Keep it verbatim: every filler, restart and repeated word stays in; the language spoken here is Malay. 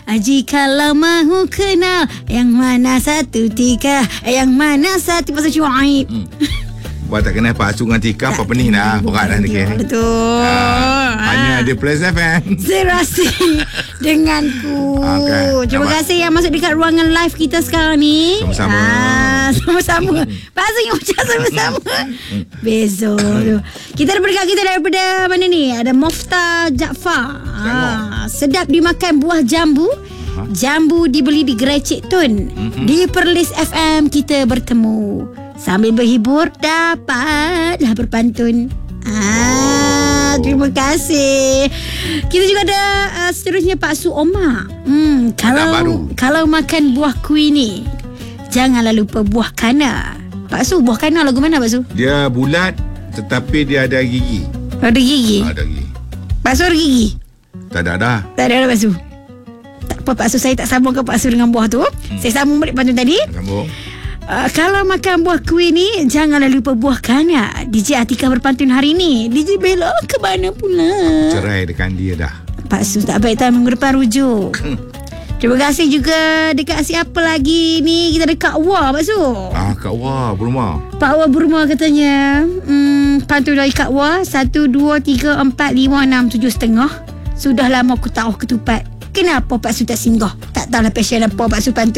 Jikalau mahu kenal, yang mana satu Tika, yang mana satu Pasal Syuaib. hmm. Buat tak kenal Pak Su dengan Tika, apa pening dah berat dah ni. Betul. Ha, hanya ada Plus F M. Serasi denganku. Okay. Terima kasih yang masuk dekat ruangan live kita sekarang ni. Sama-sama. Ha, sama-sama. Pak Su yang ucap sama-sama. Besok. Kita daripada kita daripada mana ni? Ada Mofta Jaafar. Ha, sedap dimakan buah jambu. Jambu dibeli di Gerai Cik Tun. Mm-hmm. Di Perlis F M kita bertemu. Sambil berhibur, dapatlah berpantun. Ah, terima kasih. Kita juga ada uh, seterusnya Pak Su Omar. Hmm, kalau kalau makan buah kuih ni, janganlah lupa buah kana. Pak Su, buah kana lagu mana Pak Su? Dia bulat tetapi dia ada gigi. Ada gigi? Ada gigi. Pak Su ada gigi? Tak ada dah. Tak ada dah Pak Su. Tak apa Pak Su, saya tak sambungkan Pak Su dengan buah tu. Hmm. Saya sambung balik pantun tadi. Sambung. Uh, kalau makan buah kuih ni, janganlah lupa buah kana. D J Atika berpantun hari ni. D J Bella ke mana pula? Cerai dengan dia dah. Pak Su tak baik tahu minggu depan rujuk. Terima kasih juga dekat siapa lagi ni. Kita ada Kak Wah Pak Su. Ah, Kak Wah Burma. Pak Wah Burma katanya, hmm, pantun dari Kak Wah, satu, dua, tiga, empat, lima, enam, tujuh setengah. Sudah lama aku tahu ketupat. Kenapa Pak Su tak singgah? Tak tahulah passion apa Pak Su pantun.